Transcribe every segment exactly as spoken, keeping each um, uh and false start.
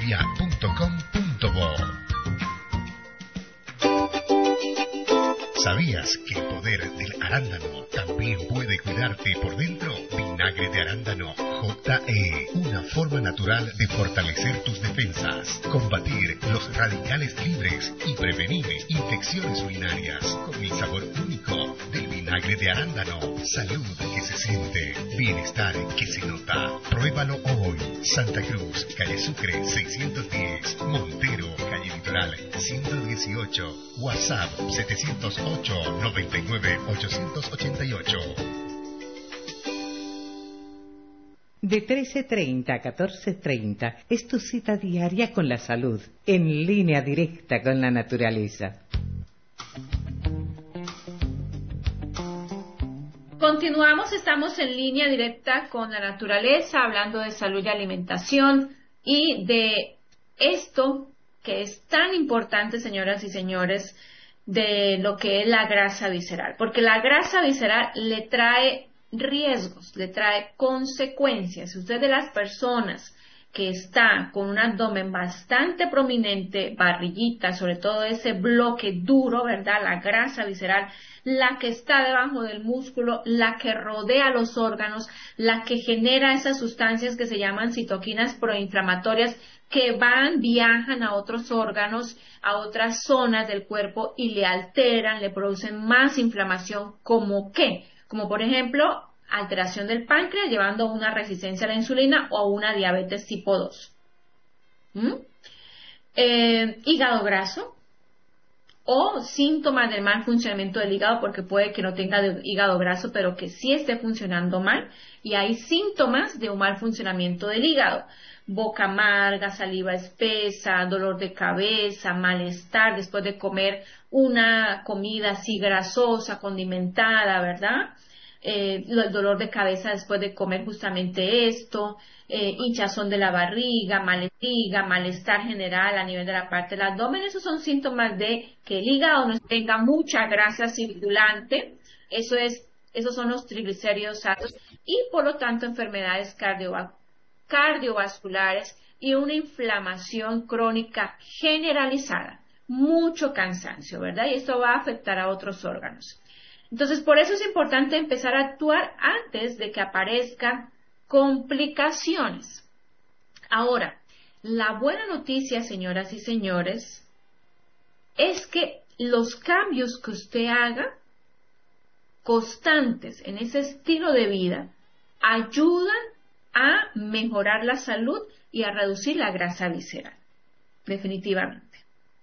via punto com punto bo. ¿Sabías que el poder del arándano también puede cuidarte por dentro? Vinagre de arándano J E, una forma natural de fortalecer tus defensas, combatir los radicales libres y prevenir infecciones urinarias con el sabor único del vinagre de arándano. Salud que se siente, bienestar que se nota. Pruébalo hoy. Santa Cruz, calle Sucre seiscientos diez, Montero, calle Litoral ciento dieciocho, WhatsApp setecientos ocho, noventa y nueve, ochocientos ochenta y ocho. De trece treinta a catorce treinta es tu cita diaria con la salud, en línea directa con la naturaleza. Continuamos, estamos en línea directa con la naturaleza, hablando de salud y alimentación y de esto que es tan importante, señoras y señores, de lo que es la grasa visceral. Porque la grasa visceral le trae riesgos, le trae consecuencias. Si usted es de las personas que está con un abdomen bastante prominente, barriguita, sobre todo ese bloque duro, ¿verdad? La grasa visceral, la que está debajo del músculo, la que rodea los órganos, la que genera esas sustancias que se llaman citoquinas proinflamatorias que van, viajan a otros órganos, a otras zonas del cuerpo y le alteran, le producen más inflamación, ¿como qué? Como por ejemplo, alteración del páncreas llevando a una resistencia a la insulina o a una diabetes tipo dos. ¿Mm? Eh, hígado graso o síntomas del mal funcionamiento del hígado, porque puede que no tenga hígado graso, pero que sí esté funcionando mal, y hay síntomas de un mal funcionamiento del hígado. Boca amarga, saliva espesa, dolor de cabeza, malestar después de comer una comida así grasosa, condimentada, ¿verdad? Eh, el dolor de cabeza después de comer justamente esto, eh, hinchazón de la barriga, malestar, malestar general a nivel de la parte del abdomen. Esos son síntomas de que el hígado no tenga mucha grasa circulante. Eso es, esos son los triglicéridos altos y por lo tanto enfermedades cardiovasculares cardiovasculares y una inflamación crónica generalizada, mucho cansancio, ¿verdad? Y esto va a afectar a otros órganos. Entonces, por eso es importante empezar a actuar antes de que aparezcan complicaciones. Ahora, la buena noticia, señoras y señores, es que los cambios que usted haga constantes en ese estilo de vida ayudan a mejorar la salud y a reducir la grasa visceral. Definitivamente.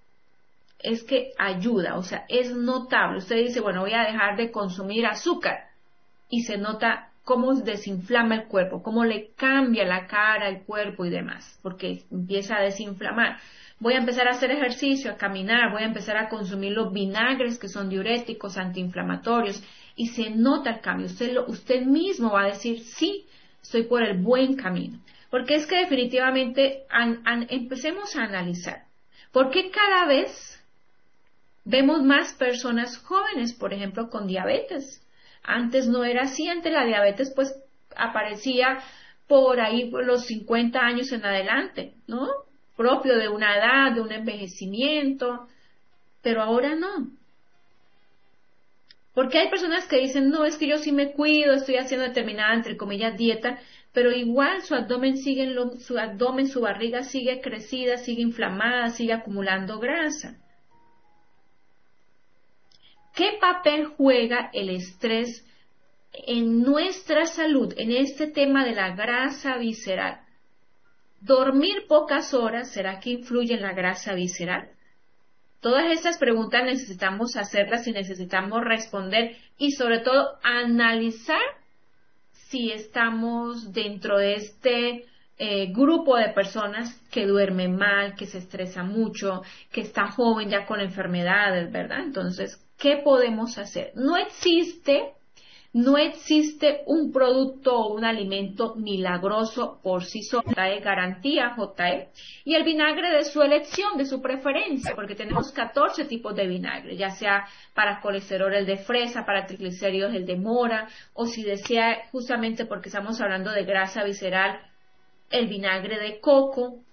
Es que ayuda, o sea, es notable. Usted dice, bueno, voy a dejar de consumir azúcar y se nota cómo desinflama el cuerpo, cómo le cambia la cara, el cuerpo y demás, porque empieza a desinflamar. Voy a empezar a hacer ejercicio, a caminar, voy a empezar a consumir los vinagres que son diuréticos, antiinflamatorios y se nota el cambio. Usted, lo, usted mismo va a decir, sí, estoy por el buen camino. Porque es que definitivamente an, an, empecemos a analizar. ¿Por qué cada vez vemos más personas jóvenes, por ejemplo, con diabetes? Antes no era así, antes la diabetes pues aparecía por ahí por los cincuenta años en adelante, ¿no? Propio de una edad, de un envejecimiento, pero ahora no. Porque hay personas que dicen, no, es que yo sí me cuido, estoy haciendo determinada, entre comillas, dieta, pero igual su abdomen sigue, en lo, su abdomen, su barriga sigue crecida, sigue inflamada, sigue acumulando grasa. ¿Qué papel juega el estrés en nuestra salud, en este tema de la grasa visceral? ¿Dormir pocas horas será que influye en la grasa visceral? Todas estas preguntas necesitamos hacerlas y necesitamos responder y sobre todo analizar si estamos dentro de este eh, grupo de personas que duerme mal, que se estresa mucho, que está joven ya con enfermedades, ¿verdad? Entonces, ¿qué podemos hacer? No existe, no existe un producto o un alimento milagroso por sí solo, trae garantía J E, y el vinagre de su elección, de su preferencia, porque tenemos catorce tipos de vinagre, ya sea para colesterol el de fresa, para triglicéridos el de mora, o si desea, justamente porque estamos hablando de grasa visceral, el vinagre de coco,